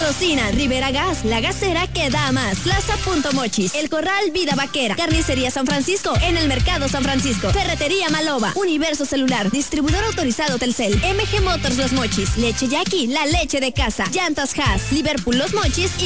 Patrocina Rivera Gas, la gasera que da más. Plaza Punto Mochis, El Corral Vida Vaquera, Carnicería San Francisco, en el Mercado San Francisco, Ferretería Maloba, Universo Celular, distribuidor autorizado Telcel, MG Motors Los Mochis, Leche Jackie, la leche de casa, Llantas Haas, Liverpool Los Mochis y